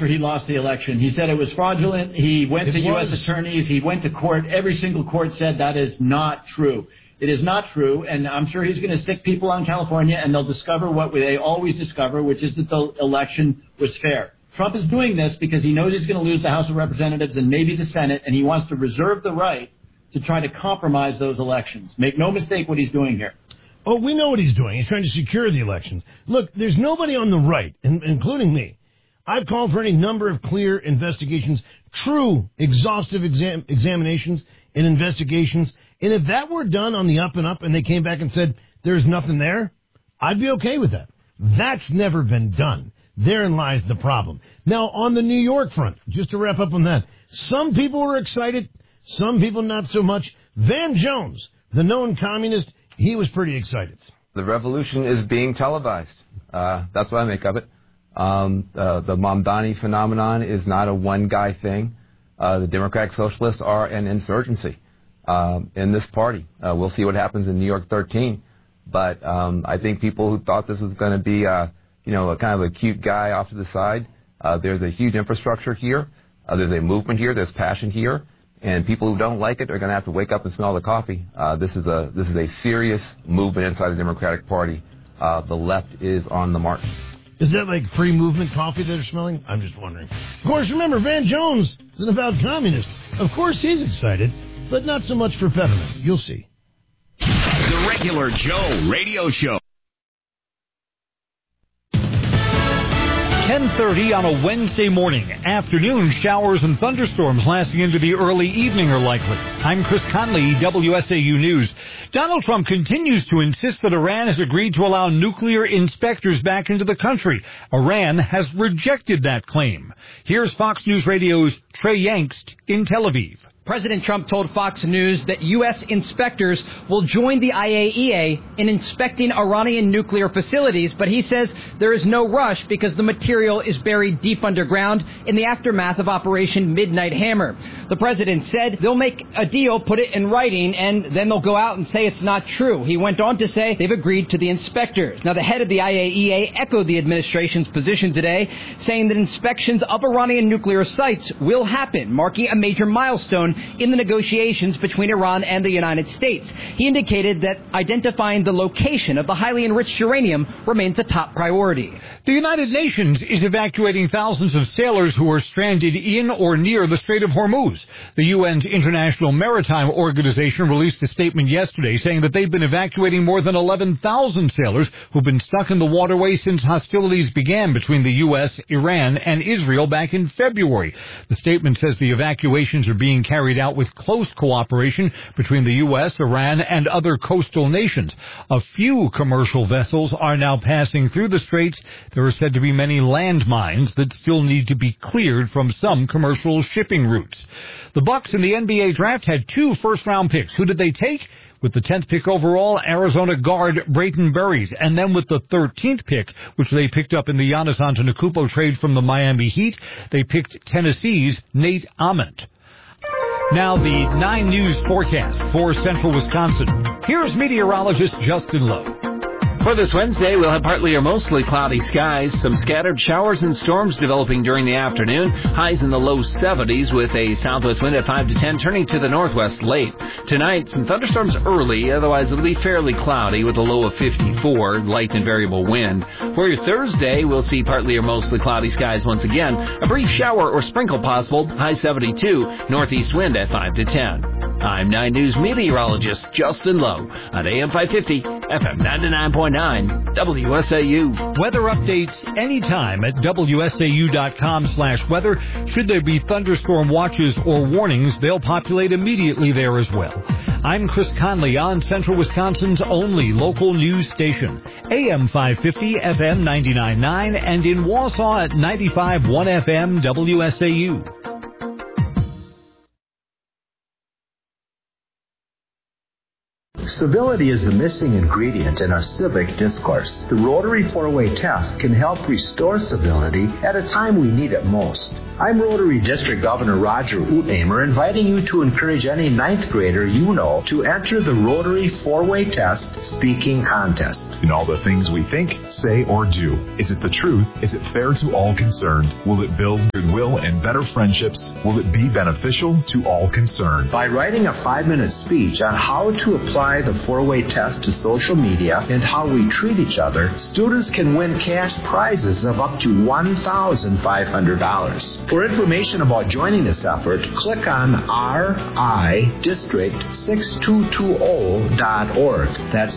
after he lost the election. He said it was fraudulent. He went to U.S. attorneys. He went to court. Every single court said that is not true. It is not true, and I'm sure he's going to stick people on California, and they'll discover what they always discover, which is that the election was fair. Trump is doing this because he knows he's going to lose the House of Representatives and maybe the Senate, and he wants to reserve the right to try to compromise those elections. Make no mistake what he's doing here. Oh, we know what he's doing. He's trying to secure the elections. Look, there's nobody on the right, including me. I've called for any number of clear investigations, true exhaustive examinations and investigations. And if that were done on the up and up and they came back and said there's nothing there, I'd be okay with that. That's never been done. Therein lies the problem. Now, on the New York front, just to wrap up on that, some people were excited, some people not so much. Van Jones, the known communist, he was pretty excited. The revolution is being televised. That's what I make of it. The Mamdani phenomenon is not a one-guy thing. The Democratic Socialists are an insurgency in this party. We'll see what happens in New York 13. But I think people who thought this was going to be, a kind of a cute guy off to the side, there's a huge infrastructure here. There's a movement here. There's passion here. And people who don't like it are going to have to wake up and smell the coffee. This is a serious movement inside the Democratic Party. The left is on the march. Is that like free movement coffee they're smelling? I'm just wondering. Of course, remember, Van Jones is an avowed communist. Of course he's excited, but not so much for Fetterman. You'll see. The Regular Joe Radio Show. 10:30 on a Wednesday morning. Afternoon showers and thunderstorms lasting into the early evening are likely. I'm Chris Conley, WSAU News. Donald Trump continues to insist that Iran has agreed to allow nuclear inspectors back into the country. Iran has rejected that claim. Here's Fox News Radio's Trey Yangst in Tel Aviv. President Trump told Fox News that U.S. inspectors will join the IAEA in inspecting Iranian nuclear facilities, but he says there is no rush because the material is buried deep underground in the aftermath of Operation Midnight Hammer. The president said they'll make a deal, put it in writing, and then they'll go out and say it's not true. He went on to say they've agreed to the inspectors. Now, the head of the IAEA echoed the administration's position today, saying that inspections of Iranian nuclear sites will happen, marking a major milestone in the negotiations between Iran and the United States. He indicated that identifying the location of the highly enriched uranium remains a top priority. The United Nations is evacuating thousands of sailors who are stranded in or near the Strait of Hormuz. The UN's International Maritime Organization released a statement yesterday saying that they've been evacuating more than 11,000 sailors who've been stuck in the waterway since hostilities began between the U.S., Iran, and Israel back in February. The statement says the evacuations are being carried out with close cooperation between the U.S., Iran, and other coastal nations. A few commercial vessels are now passing through the straits. There are said to be many landmines that still need to be cleared from some commercial shipping routes. The Bucks in the NBA draft had 2 first-round picks. Who did they take? With the 10th pick overall, Arizona guard Brayton Berries. And then with the 13th pick, which they picked up in the Giannis Antetokounmpo trade from the Miami Heat, they picked Tennessee's Nate Ament. Now the 9 News forecast for central Wisconsin. Here's meteorologist Justin Lowe. For this Wednesday, we'll have partly or mostly cloudy skies, some scattered showers and storms developing during the afternoon, highs in the low 70s with a southwest wind at 5 to 10 turning to the northwest late. Tonight, some thunderstorms early, otherwise it'll be fairly cloudy with a low of 54, light and variable wind. For your Thursday, we'll see partly or mostly cloudy skies once again, a brief shower or sprinkle possible, high 72, northeast wind at 5 to 10. I'm 9 News meteorologist Justin Lowe on AM 550, FM 99.9. WSAU. Weather updates anytime at WSAU.com/weather. Should there be thunderstorm watches or warnings, they'll populate immediately there as well. I'm Chris Conley on Central Wisconsin's only local news station. AM 550, FM 99.9, and in Wausau at 95.1 FM WSAU. Civility is the missing ingredient in our civic discourse. The Rotary 4-Way Test can help restore civility at a time we need it most. I'm Rotary District Governor Roger Utnamer, inviting you to encourage any 9th grader you know to enter the Rotary 4-Way Test speaking contest. In all the things we think, say, or do, is it the truth? Is it fair to all concerned? Will it build goodwill and better friendships? Will it be beneficial to all concerned? By writing a 5-minute speech on how to apply the 4-Way Test to social media and how we treat each other, students can win cash prizes of up to $1,500. For information about joining this effort, click on ridistrict6220.org. That's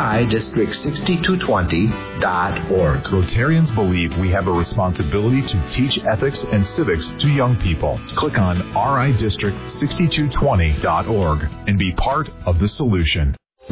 ridistrict6220.org. Rotarians believe we have a responsibility to teach ethics and civics to young people. Click on ridistrict6220.org and be part of the solution.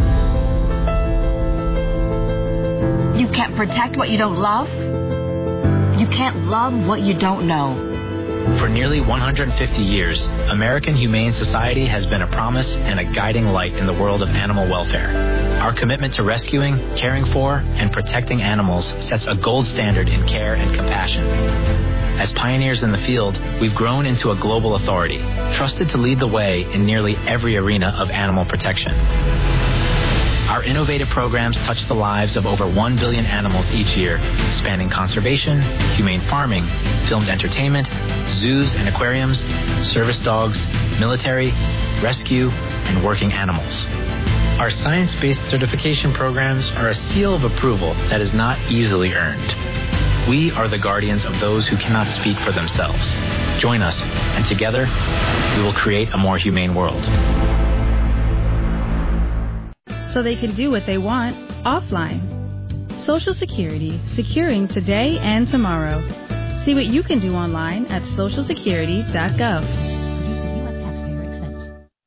You can't protect what you don't love. You can't love what you don't know. For nearly 150 years, American Humane Society has been a promise and a guiding light in the world of animal welfare. Our commitment to rescuing, caring for, and protecting animals sets a gold standard in care and compassion. As pioneers in the field, we've grown into a global authority, trusted to lead the way in nearly every arena of animal protection. Our innovative programs touch the lives of over 1 billion animals each year, spanning conservation, humane farming, filmed entertainment, zoos and aquariums, service dogs, military, rescue, and working animals. Our science-based certification programs are a seal of approval that is not easily earned. We are the guardians of those who cannot speak for themselves. Join us, and together, we will create a more humane world. So they can do what they want offline. Social Security, securing today and tomorrow. See what you can do online at socialsecurity.gov.